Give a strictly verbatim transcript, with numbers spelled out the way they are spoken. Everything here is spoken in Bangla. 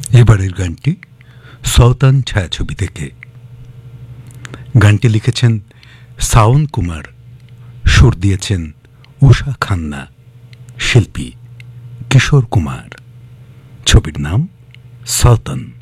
এবারের গানটি সওতান ছায়াছবি থেকে। গানটি লিখেছেন শাওন কুমার, সুর দিয়েছেন উষা খান্না, শিল্পী কিশোর কুমার। ছবির নাম সওতান।